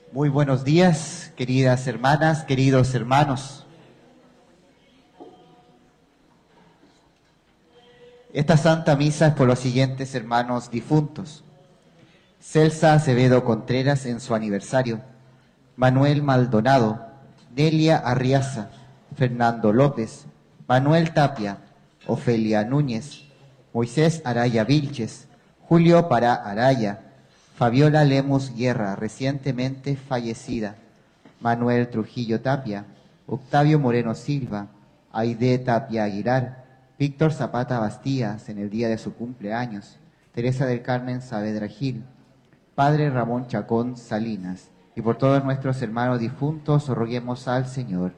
Muy buenos días, queridas hermanas, queridos hermanos. Esta Santa Misa es por los siguientes hermanos difuntos: Celsa Acevedo Contreras en su aniversario, Manuel Maldonado, Delia Arriaza, Fernando López, Manuel Tapia, Ofelia Núñez, Moisés Araya Vilches, Julio Pará Araya, Fabiola Lemus Guerra, recientemente fallecida, Manuel Trujillo Tapia, Octavio Moreno Silva, Aide Tapia Aguilar, Víctor Zapata Bastías en el día de su cumpleaños, Teresa del Carmen Saavedra Gil, Padre Ramón Chacón Salinas, y por todos nuestros hermanos difuntos roguemos al Señor.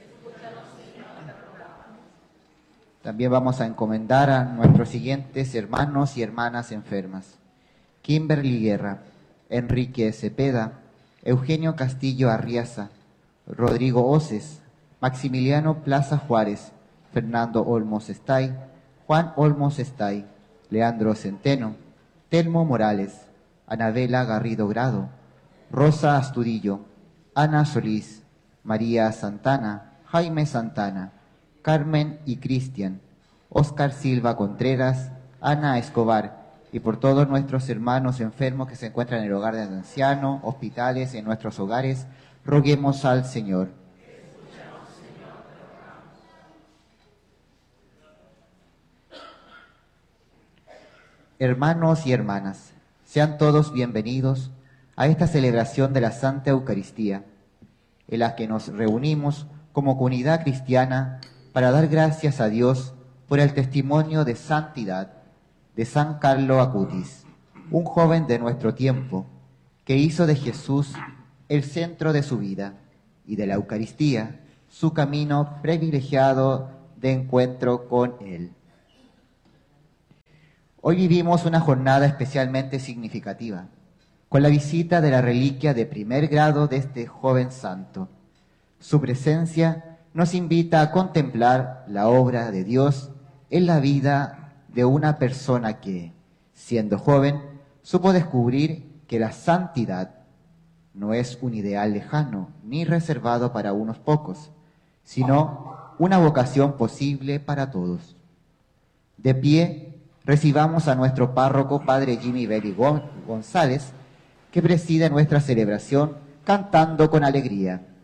También vamos a encomendar a nuestros siguientes hermanos y hermanas enfermas: Kimberly Guerra, Enrique Cepeda, Eugenio Castillo Arriaza, Rodrigo Oces, Maximiliano Plaza Juárez, Fernando Olmos Estay, Juan Olmos Estay, Leandro Centeno, Telmo Morales, Anabela Garrido Grado, Rosa Astudillo, Ana Solís, María Santana, Jaime Santana, Carmen y Cristian, Óscar Silva Contreras, Ana Escobar, y por todos nuestros hermanos enfermos que se encuentran en el hogar de ancianos, hospitales, en nuestros hogares, roguemos al Señor. Hermanos y hermanas, sean todos bienvenidos a esta celebración de la Santa Eucaristía, en la que nos reunimos como comunidad cristiana para dar gracias a Dios por el testimonio de santidad de San Carlo Acutis, un joven de nuestro tiempo que hizo de Jesús el centro de su vida y de la Eucaristía su camino privilegiado de encuentro con Él. Hoy vivimos una jornada especialmente significativa, con la visita de la reliquia de primer grado de este joven santo. Su presencia nos invita a contemplar la obra de Dios en la vida de una persona que, siendo joven, supo descubrir que la santidad no es un ideal lejano ni reservado para unos pocos, sino una vocación posible para todos. De pie, recibamos a nuestro párroco, Padre Jimmy Belli González, que preside nuestra celebración cantando con alegría.